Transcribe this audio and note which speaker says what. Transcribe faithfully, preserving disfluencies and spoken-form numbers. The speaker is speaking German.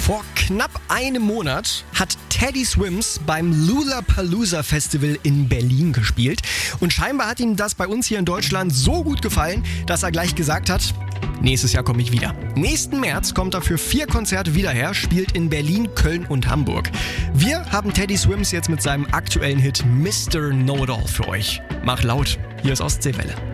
Speaker 1: Vor knapp einem Monat hat Teddy Swims beim Lollapalooza Festival in Berlin gespielt. Und scheinbar hat ihm das bei uns hier in Deutschland so gut gefallen, dass er gleich gesagt hat, nächstes Jahr komme ich wieder. Nächsten März kommt er für vier Konzerte wieder her, spielt in Berlin, Köln und Hamburg. Wir haben Teddy Swims jetzt mit seinem aktuellen Hit Mister Know-It-All für euch. Mach laut, hier ist Ostseewelle.